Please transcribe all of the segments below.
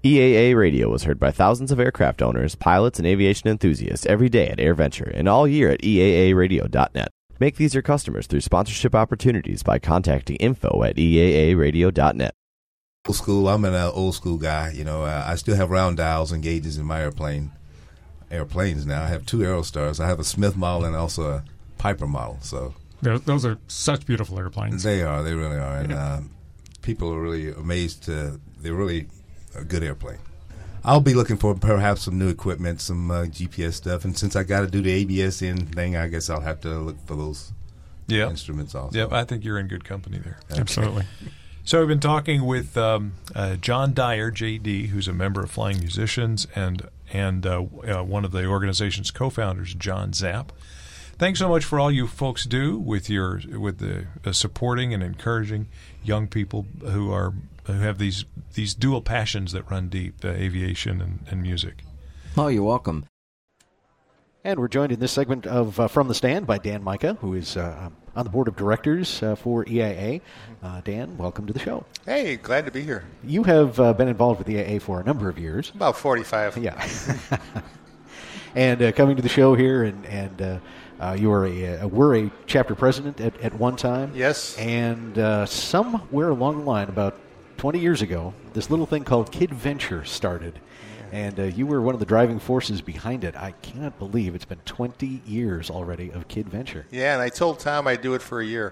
EAA Radio is heard by thousands of aircraft owners, pilots, and aviation enthusiasts every day at AirVenture and all year at EAAradio.net. Make these your customers through sponsorship opportunities by contacting info@EAAradio.net. Old school. I'm an old school guy. You know, I still have round dials and gauges in my airplanes now. I have two Aerostars. I have a Smith model and also a Piper model. So those are such beautiful airplanes. They are. They really are. And people are really amazed. They're really a good airplane. I'll be looking for perhaps some new equipment, some GPS stuff. And since I got to do the ABS in thing, I guess I'll have to look for those instruments also. Yep, I think you're in good company there. Okay. Absolutely. So we've been talking with John Dyer, J.D., who's a member of Flying Musicians, and one of the organization's co-founders, John Zapp. Thanks so much for all you folks do with the supporting and encouraging young people who have these dual passions that run deep, aviation and music. Oh, you're welcome. And we're joined in this segment of From the Stand by Dan Micah, who is on the board of directors for EAA. Dan, welcome to the show. Hey, glad to be here. You have been involved with EAA for a number of years. About 45. Yeah. And coming to the show here, and you were a chapter president at one time. Yes. And somewhere along the line, about 20 years ago, this little thing called KidVenture started. And you were one of the driving forces behind it. I cannot believe it's been 20 years already of KidVenture. Yeah, and I told Tom I'd do it for a year.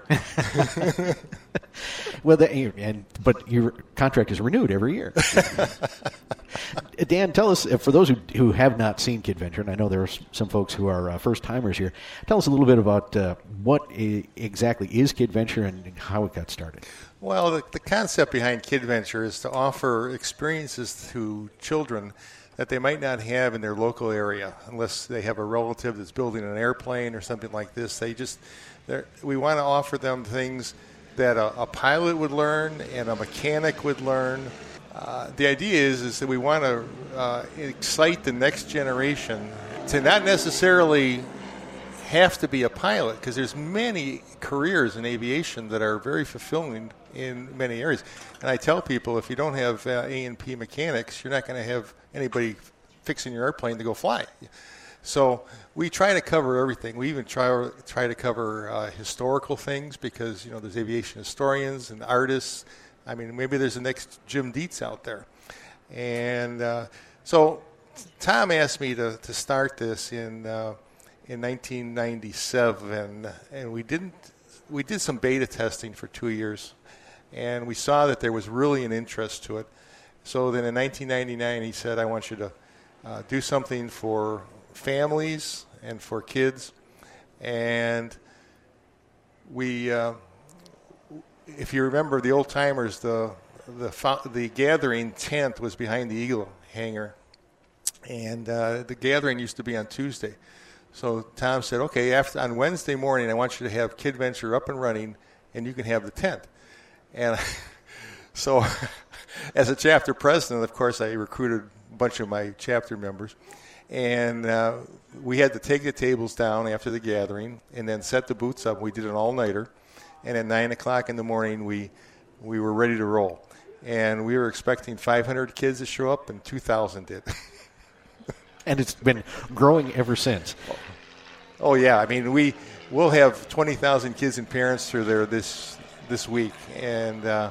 Well, but your contract is renewed every year. Dan, tell us, for those who have not seen KidVenture, and I know there are some folks who are first-timers here, tell us a little bit about what exactly is KidVenture and how it got started. Well, the concept behind KidVenture is to offer experiences to children that they might not have in their local area, unless they have a relative that's building an airplane or something like this. We want to offer them things that a pilot would learn and a mechanic would learn. The idea is that we want to excite the next generation to not necessarily have to be a pilot, because there's many careers in aviation that are very fulfilling in many areas. And I tell people, if you don't have A&P mechanics, you're not going to have anybody fixing your airplane to go fly. So we try to cover everything. We even try to cover historical things, because there's aviation historians and artists. I mean, maybe there's the next Jim Dietz out there. And so Tom asked me to start this in 1997, and we did some beta testing for 2 years, and we saw that there was really an interest to it. So then in 1999, he said, I want you to do something for families and for kids. And we, if you remember the old timers, the gathering tent was behind the Eagle hangar, and the gathering used to be on Tuesday. So Tom said, okay, on Wednesday morning, I want you to have KidVenture up and running, and you can have the tent. And so as a chapter president, of course, I recruited a bunch of my chapter members. And we had to take the tables down after the gathering and then set the booths up. We did an all-nighter. And at 9 o'clock in the morning, we were ready to roll. And we were expecting 500 kids to show up, and 2,000 did. And it's been growing ever since. Oh, yeah. I mean, we'll have 20,000 kids and parents through there this week. And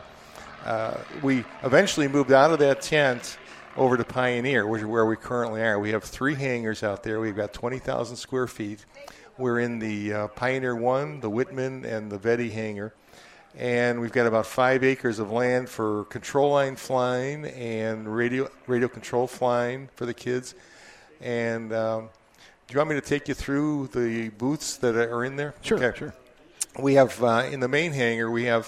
we eventually moved out of that tent over to Pioneer, which is where we currently are. We have 3 hangars out there. We've got 20,000 square feet. We're in the Pioneer 1, the Whitman, and the Vetty hangar. And we've got about 5 acres of land for control line flying and radio control flying for the kids. And do you want me to take you through the booths that are in there? Sure, okay. Sure. We have, in the main hangar, we have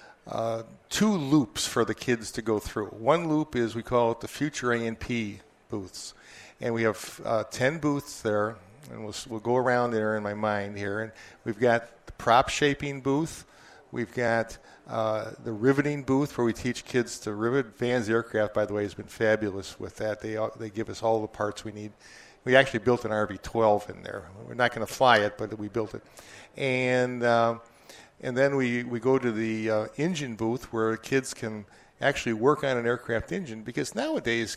2 loops for the kids to go through. One loop is, we call it the Future A&P booths. And we have 10 booths there, and we'll go around there in my mind here. And we've got the prop shaping booth. We've got the riveting booth, where we teach kids to rivet. Van's Aircraft, by the way, has been fabulous with that. They give us all the parts we need. We actually built an RV-12 in there. We're not going to fly it, but we built it. And then we go to the engine booth, where kids can actually work on an aircraft engine, because nowadays